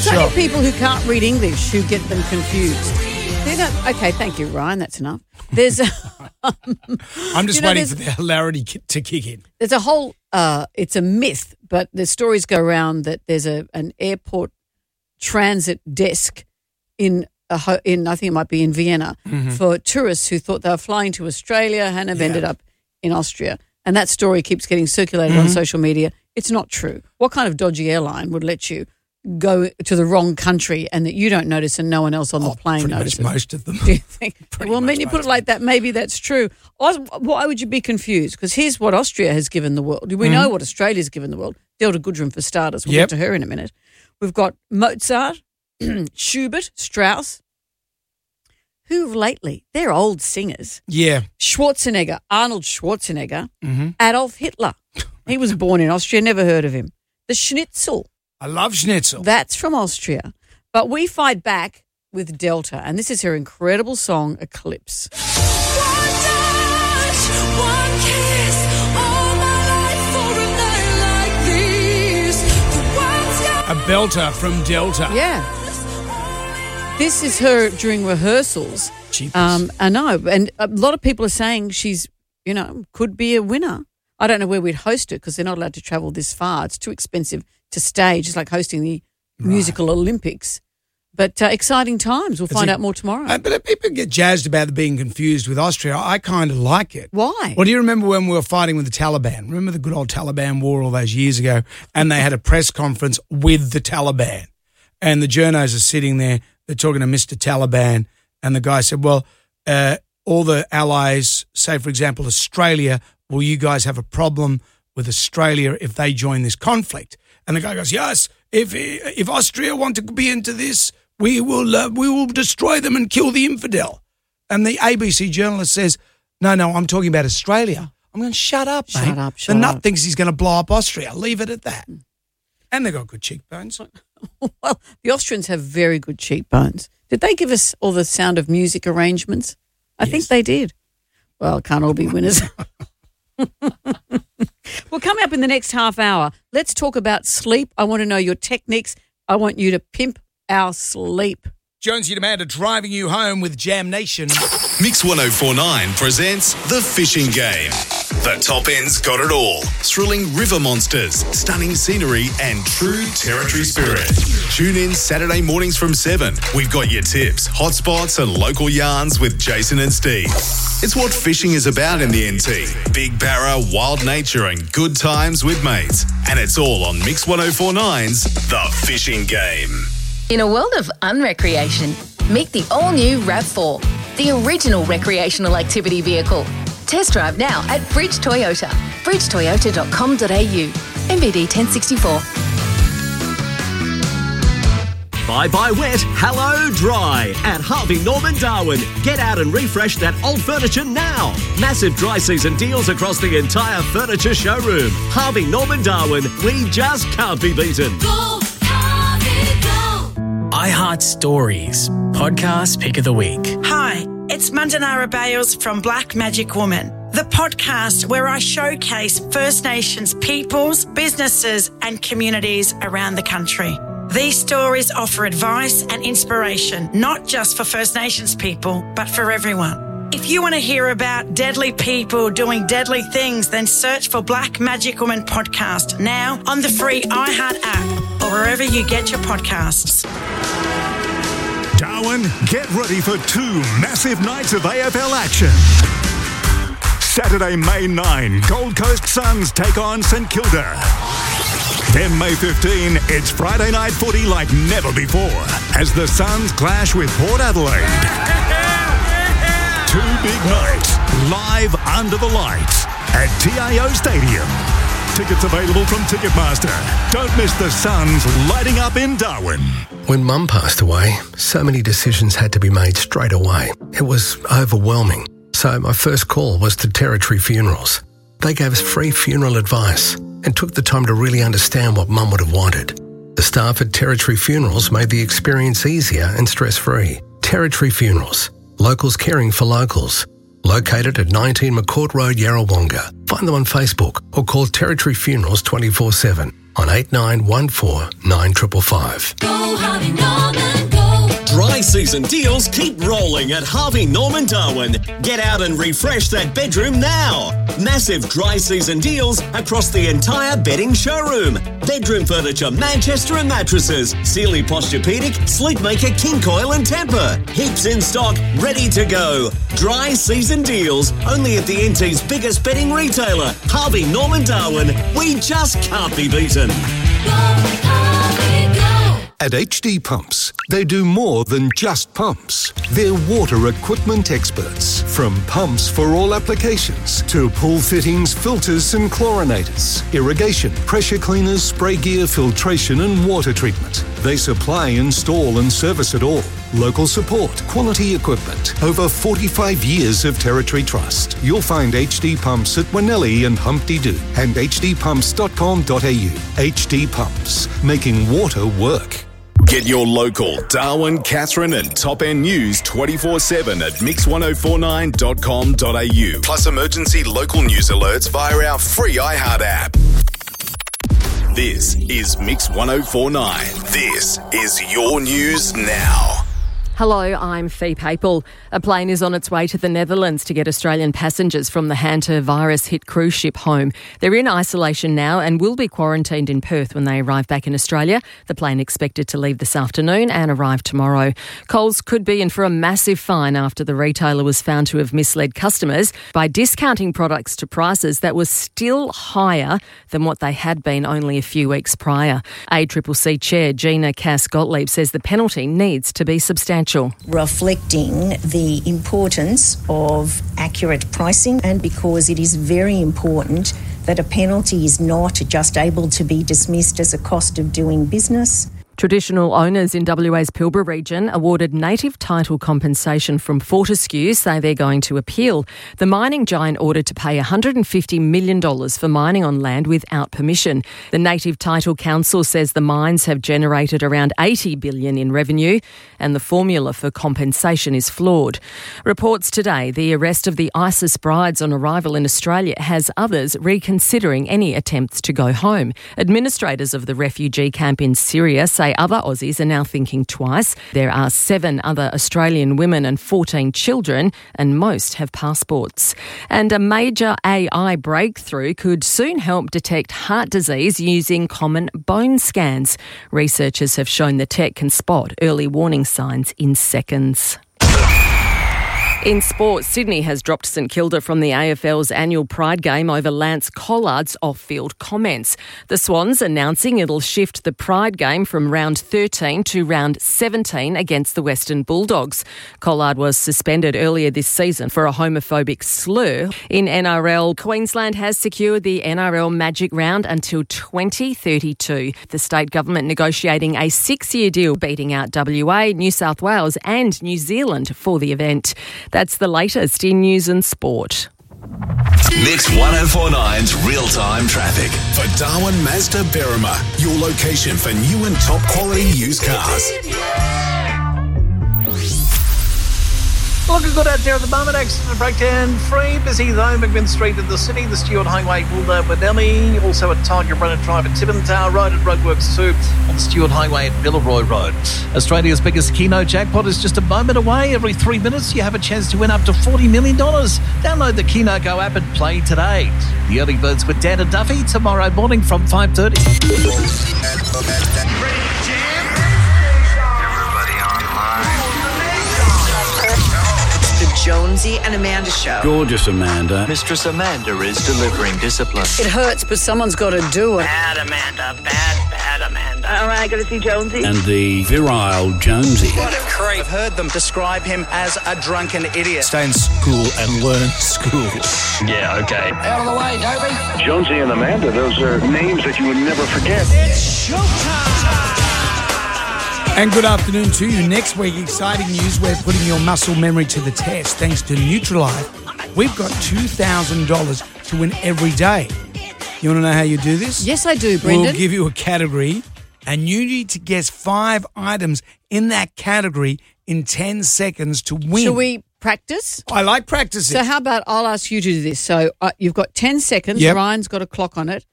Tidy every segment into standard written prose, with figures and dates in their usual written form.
It's sure. only people who can't read English who get them confused. Okay, thank you, Ryan. That's enough. There's I'm just waiting for the hilarity to kick in. There's a whole, it's a myth, but the stories go around that there's an airport transit desk in I think it might be in Vienna for tourists who thought they were flying to Australia and have ended up in Austria. And that story keeps getting circulated on social media. It's not true. What kind of dodgy airline would let you go to the wrong country and that you don't notice and no one else on the plane notices? Pretty much most of them. Do you think? Well, when you put it like that, maybe that's true. Why would you be confused? Because here's what Austria has given the world. We know what Australia's given the world. Delta Goodrem for starters. We'll get to her in a minute. We've got Mozart, Schubert, Strauss. Who lately? They're old singers. Yeah. Schwarzenegger, Arnold Schwarzenegger, Adolf Hitler. He was born in Austria, never heard of him. The Schnitzel. I love Schnitzel. That's from Austria. But we fight back with Delta, and this is her incredible song, Eclipse. One touch, one kiss, all my life for a night like this. The world's got A belter from Delta. Yeah. This is her during rehearsals. Jeepers. I know. And a lot of people are saying she's, could be a winner. I don't know where we'd host it because they're not allowed to travel this far. It's too expensive to stage. It's like hosting the musical Olympics. But exciting times. We'll find out more tomorrow. But if people get jazzed about being confused with Austria, I kind of like it. Why? Well, do you remember when we were fighting with the Taliban? Remember the good old Taliban war all those years ago? And they had a press conference with the Taliban. And the journos are sitting there. They're talking to Mr. Taliban. And the guy said, well, all the allies, say, for example, Australia, will you guys have a problem with Australia if they join this conflict? And the guy goes, yes, if Austria want to be into this, we will destroy them and kill the infidel. And the ABC journalist says, no, I'm talking about Australia. I'm going, shut up, mate. Shut up. The nut thinks he's going to blow up Austria. Leave it at that. And they've got good cheekbones. Well, the Austrians have very good cheekbones. Did they give us all the Sound of Music arrangements? I think they did. Well, it can't all be winners. Well, coming up in the next half hour, let's talk about sleep. I want to know your techniques. I want you to pimp our sleep. Jonesy and Amanda driving you home with Jam Nation. Mix 1049 presents The Fishing Game. The top end's got it all. Thrilling river monsters, stunning scenery, and true territory spirit. Tune in Saturday mornings from 7. We've got your tips, hotspots, and local yarns with Jason and Steve. It's what fishing is about in the NT. Big barra, wild nature, and good times with mates. And it's all on Mix 1049's The Fishing Game. In a world of unrecreation, meet the all-new RAV4, the original recreational activity vehicle. Test drive now at Bridge Toyota, bridgetoyota.com.au, MBD 1064. Bye-bye wet, hello dry at Harvey Norman Darwin. Get out and refresh that old furniture now. Massive dry season deals across the entire furniture showroom. Harvey Norman Darwin, we just can't be beaten. go, Harvey, go. iHeart Stories, podcast pick of the week. Hi, it's Mandanara Bales from Black Magic Woman, the podcast where I showcase First Nations peoples, businesses and communities around the country. These stories offer advice and inspiration, not just for First Nations people, but for everyone. If you want to hear about deadly people doing deadly things, then search for Black Magic Woman podcast now on the free iHeart app or wherever you get your podcasts. Darwin, get ready for 2 massive nights of AFL action. Saturday, May 9, Gold Coast Suns take on St Kilda. Then May 15, it's Friday night footy like never before as the Suns clash with Port Adelaide. 2 big nights, live under the lights at TIO Stadium. Tickets available from Ticketmaster. Don't miss the Suns lighting up in Darwin. When Mum passed away, so many decisions had to be made straight away. It was overwhelming. So my first call was to Territory Funerals. They gave us free funeral advice and took the time to really understand what Mum would have wanted. The staff at Territory Funerals made the experience easier and stress-free. Territory Funerals, locals caring for locals. Located at 19 McCourt Road, Yarrawonga. Find them on Facebook or call Territory Funerals 24/7. on 8914 9555. Go Harvey Norman, go. Dry season deals keep rolling at Harvey Norman Darwin. Get out and refresh that bedroom now. Massive dry season deals across the entire bedding showroom. Bedroom furniture, Manchester and mattresses, Sealy Posturepedic, Sleepmaker, King Coil and Temper. Heaps in stock, ready to go. Dry season deals only at the NT's biggest bedding retailer, Harvey Norman Darwin. We just can't be beaten. Go Harvey, go. At HD Pumps, they do more than just pumps. They're water equipment experts. From pumps for all applications to pool fittings, filters and chlorinators, irrigation, pressure cleaners, spray gear, filtration and water treatment. They supply, install and service it all. Local support, quality equipment, over 45 years of Territory Trust. You'll find HD Pumps at Wanelli and Humpty Doo and hdpumps.com.au. HD Pumps, making water work. Get your local Darwin, Catherine and Top End news 24/7 at mix1049.com.au. Plus emergency local news alerts via our free iHeart app. This is Mix 1049. This is your news now. Hello, I'm Fee Papel. A plane is on its way to the Netherlands to get Australian passengers from the hantavirus-hit cruise ship home. They're in isolation now and will be quarantined in Perth when they arrive back in Australia. The plane expected to leave this afternoon and arrive tomorrow. Coles could be in for a massive fine after the retailer was found to have misled customers by discounting products to prices that were still higher than what they had been only a few weeks prior. ACCC Chair Gina Cass-Gottlieb says the penalty needs to be substantial. Reflecting the importance of accurate pricing, and because it is very important that a penalty is not just able to be dismissed as a cost of doing business. Traditional owners in WA's Pilbara region awarded native title compensation from Fortescue say they're going to appeal. The mining giant ordered to pay $150 million for mining on land without permission. The Native Title Council says the mines have generated around $80 billion in revenue and the formula for compensation is flawed. Reports today the arrest of the ISIS brides on arrival in Australia has others reconsidering any attempts to go home. Administrators of the refugee camp in Syria say other Aussies are now thinking twice. There are 7 other Australian women and 14 children, and most have passports. And a major AI breakthrough could soon help detect heart disease using common bone scans. Researchers have shown the tech can spot early warning signs in seconds. In sport, Sydney has dropped St Kilda from the AFL's annual Pride game over Lance Collard's off-field comments. The Swans announcing it'll shift the Pride game from round 13 to round 17 against the Western Bulldogs. Collard was suspended earlier this season for a homophobic slur. In NRL, Queensland has secured the NRL Magic Round until 2032. The state government negotiating a 6-year deal beating out WA, New South Wales and New Zealand for the event. That's the latest in news and sport. Mix 1049's real-time traffic. For Darwin Mazda Berrima, your location for new and top quality used cars. Looking good out there at the moment. Accident breakdown free. Busy though. McMinn Street in the city. The Stewart Highway, Woolda, Wanelli. Also at Tiger Run and Drive at Tibbin Road and Roadworks 2 on the Stewart Highway at Villaroy Road. Australia's biggest Keno jackpot is just a moment away. Every 3 minutes you have a chance to win up to $40 million. Download the Keno Go app and play today. The early birds with Dan and Duffy tomorrow morning from 5:30. Jonesy and Amanda Show. Gorgeous Amanda. Mistress Amanda is delivering discipline. It hurts, but someone's got to do it. Bad Amanda. Bad Amanda. All right, got to see Jonesy. And the virile Jonesy. What a creep. I've heard them describe him as a drunken idiot. Stay in school and learn school. Yeah, okay. Out of the way, Toby. Jonesy and Amanda, those are names that you would never forget. It's showtime. And good afternoon to you. Next week, exciting news. We're putting your muscle memory to the test thanks to Nutrilife. We've got $2,000 to win every day. You want to know how you do this? Yes, I do, Brendan. We'll give you a category and you need to guess 5 items in that category in 10 seconds to win. Shall we practice? I like practicing. So how about I'll ask you to do this. So you've got 10 seconds. Yep. Ryan's got a clock on it.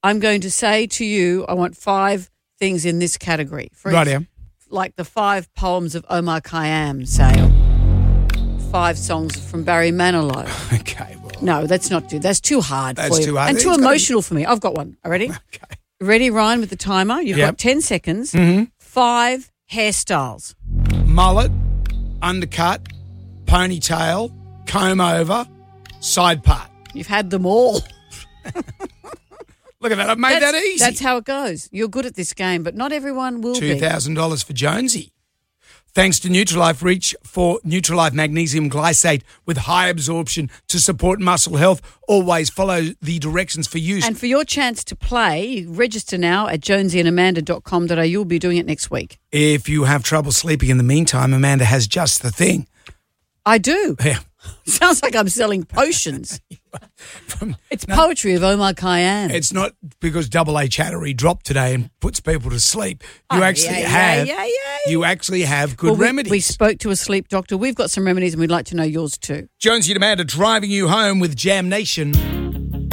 I'm going to say to you, I want 5 things in this category. Rightio. Like the 5 poems of Omar Khayyam, say. 5 songs from Barry Manilow. Okay, well. No, that's too hard That's for you. too hard. And too It's gotta emotional for me. I've got one. Ready? Okay. Ready, Ryan, with the timer? You've Yep. got 10 seconds. Mhm. 5 hairstyles. Mullet, undercut, ponytail, comb over, side part. You've had them all. Look at that. I've made that easy. That's how it goes. You're good at this game, but not everyone will be. $2,000 for Jonesy. Thanks to Nutrilife, reach for Nutrilife Magnesium Glycate with high absorption to support muscle health. Always follow the directions for use. And for your chance to play, register now at jonesyandamanda.com.au. You'll be doing it next week. If you have trouble sleeping in the meantime, Amanda has just the thing. I do. Yeah. Sounds like I'm selling potions. It's poetry of Omar Khayyam. It's not because Double A Chattery dropped today and puts people to sleep. You You actually have good remedies. We spoke to a sleep doctor. We've got some remedies and we'd like to know yours too. Jonesy and Amanda driving you home with Jam Nation.